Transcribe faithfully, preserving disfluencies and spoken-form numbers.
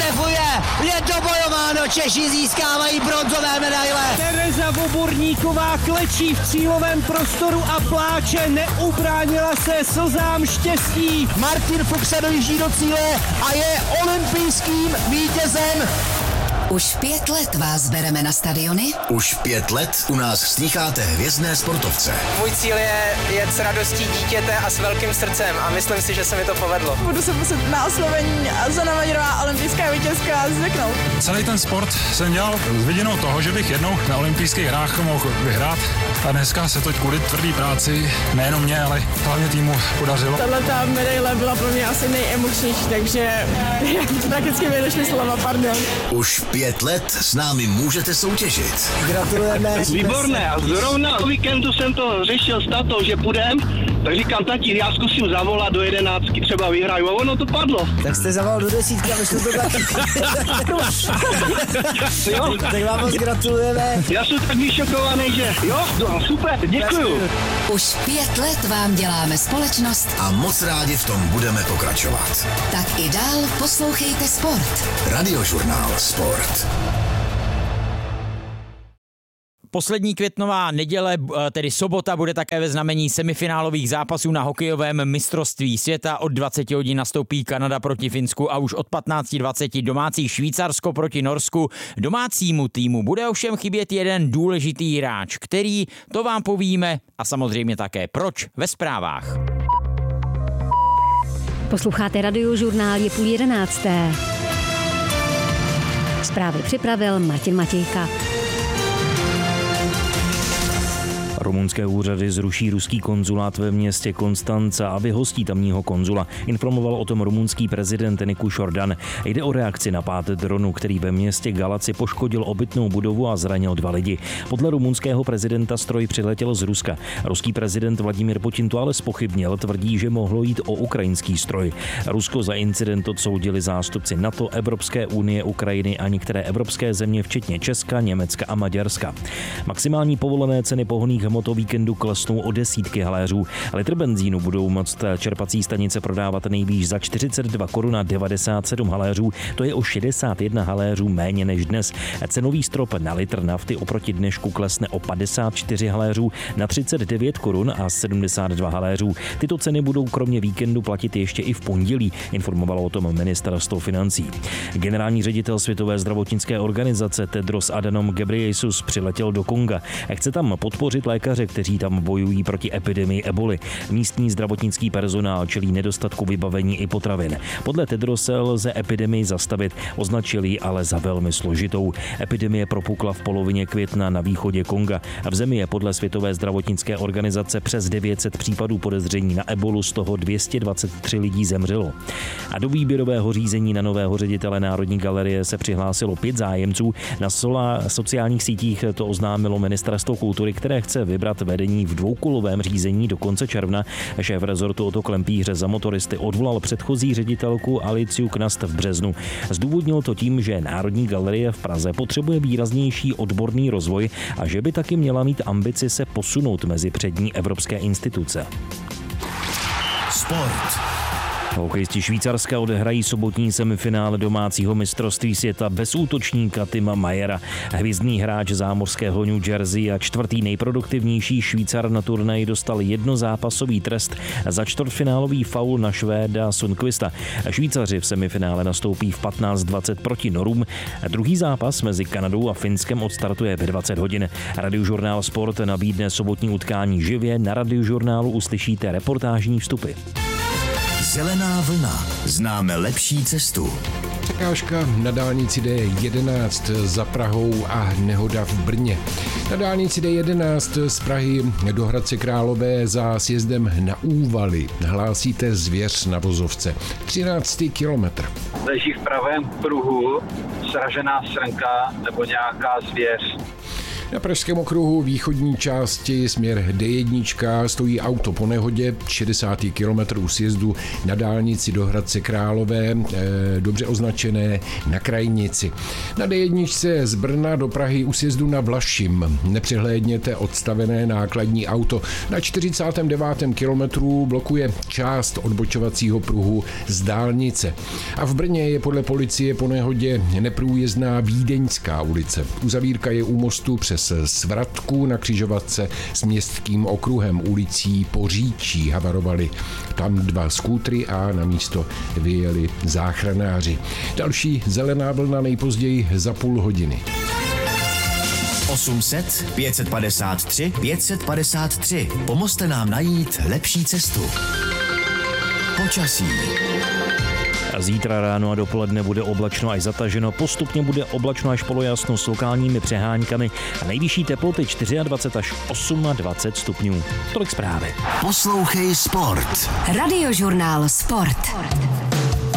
trefuje, je to bojováno, Češi získávají bronzové medaile. Tereza Voborníková klečí v cílovém prostoru a pláče, neubránila se slzám štěstí. Martin Fuchs dojíždí do cíle a je olympijským vítězem. Už pět let vás bereme na stadiony. Už pět let u nás slýcháte hvězdné sportovce. Můj cíl je jet s radostí dítěte a s velkým srdcem a myslím si, že se mi to povedlo. Budu se muset na oslovení Zana Maďarová, olympijská vítězka, zvyknout. Celý ten sport jsem dělal s vidinou toho, že bych jednou na olympijských hrách mohl vyhrát. A dneska se to kvůli tvrdý práci, nejenom mě, ale hlavně týmu podařilo. Tato medaile byla pro mě asi nejemočnější, takže prakticky mi došly slova, pardon. Už pět let s námi můžete soutěžit. Gratulujeme. Výborné, a zrovna o víkendu jsem to řešil s tatou, že půjdem, tak říkám, tati, já zkusím zavolat do jedenáctky, třeba vyhraju, a ono to padlo. Tak jste zavolal do desítky a vyšlo to taky. Jo? Tak vám moc gratulujeme. Já jsem tak vyšokovaný, že jo, no, super, děkuju. Už pět let vám děláme společnost A moc rádi v tom budeme pokračovat. tak i dál poslouchejte sport. Radiožurnál Sport. Poslední květnová neděle, tedy sobota, bude také ve znamení semifinálových zápasů na hokejovém mistrovství světa. Od dvacet hodin nastoupí Kanada proti Finsku a už od patnáct dvacet domácí Švýcarsko proti Norsku. Domácímu týmu bude ovšem chybět jeden důležitý hráč, který, to vám povíme a samozřejmě také proč ve zprávách. Posloucháte Radiožurnál, je půl jedenácté. Zprávy připravil Martin Matějka. Rumunské úřady zruší ruský konzulát ve městě Konstanca a vyhostí tamního konzula. Informoval o tom rumunský prezident Nikuš Ordan. Jde o reakci na pád dronu, který ve městě Galaci poškodil obytnou budovu a zranil dva lidi. Podle rumunského prezidenta stroj přiletěl z Ruska. Ruský prezident Vladimír Putin to ale zpochybnil, tvrdí, že mohlo jít o ukrajinský stroj. Rusko za incident odsoudili zástupci NATO, Evropské unie, Ukrajiny a některé evropské země, včetně Česka, Německa a Maďarska. Maximální povolené ceny pohonných hmot o víkendu klesnou o desítky haléřů. Litr benzínu budou moct čerpací stanice prodávat nejvýš za čtyřicet dva korun a devadesát sedm haléřů, to je o šedesát jedna haléřů méně než dnes. Cenový strop na litr nafty oproti dnešku klesne o padesát čtyři haléřů na třicet devět korun a sedmdesát dva haléřů. Tyto ceny budou kromě víkendu platit ještě i v pondělí, informovalo o tom ministerstvo financí. Generální ředitel Světové zdravotnické organizace Tedros Adhanom Ghebreyesus přiletěl do Konga. Chce tam podpořit lékaře, kteří tam bojují proti epidemii eboli. Místní zdravotnický personál čelí nedostatku vybavení i potravin. Podle Tedrose lze epidemii zastavit, označili ji ale za velmi složitou. Epidemie propukla v polovině května na východě Konga. V zemi je podle Světové zdravotnické organizace přes devět set případů podezření na ebolu, z toho dvě stě dvacet tři lidí zemřelo. A do výběrového řízení na nového ředitele Národní galerie se přihlásilo pět zájemců. Na sola, sociálních sítích to oznámilo Ministerstvo kultury, které chce vybrat vedení v dvoukolovém řízení do konce června. Šéf rezortu Otto Klempíře za motoristy odvolal předchozí ředitelku Aliciu Knast v březnu. Zdůvodnil to tím, že Národní galerie v Praze potřebuje výraznější odborný rozvoj a že by taky měla mít ambici se posunout mezi přední evropské instituce. Sport. Hokejisti Švýcarska odehrají sobotní semifinále domácího mistrovství světa bez útočníka Tima Mayera. Hvězdný hráč zámořského New Jersey a čtvrtý nejproduktivnější Švýcar na turnaji dostal jednozápasový trest za čtvrtfinálový faul na Švéda Sundqvista. Švýcaři v semifinále nastoupí v patnáct dvacet proti Norům. Druhý zápas mezi Kanadou a Finskem odstartuje ve dvacet hodin. Radiožurnál Sport nabídne sobotní utkání živě. Na Radiožurnálu uslyšíte reportážní vstupy. Zelená vlna. Známe lepší cestu. Překážka na dálnici D jedenáct za Prahou a nehoda v Brně. Na dálnici D jedenáct z Prahy do Hradce Králové za sjezdem na Úvaly hlásíte zvěř na vozovce. třináctý kilometr. Leží v pravém pruhu sražená srnka nebo nějaká zvěř. Na pražském okruhu východní části směr D jedna stojí auto po nehodě, šedesát kilometrů sjezdu na dálnici do Hradce Králové, e, dobře označené na Krajnici. Na D jedna z Brna do Prahy u sjezdu na Vlašim nepřehlédněte odstavené nákladní auto. Na čtyřicátém devátém kilometru blokuje část odbočovacího pruhu z dálnice. A v Brně je podle policie po nehodě neprůjezdná Vídeňská ulice. Uzavírka je u mostu přes Svratku na křižovatce s městským okruhem ulicí Poříčí. Havarovali tam dva skútry a na místo vyjeli záchranáři. Další zelená vlna nejpozději za půl hodiny. osm set pět set padesát tři pět set padesát tři. Pomozte nám najít lepší cestu. Počasí. Zítra ráno a dopoledne bude oblačno až zataženo, postupně bude oblačno až polojasno s lokálními přeháňkami a nejvyšší teploty dvacet čtyři až dvacet osm stupňů. Tolik zprávy. Poslouchej sport. Radiožurnál Sport.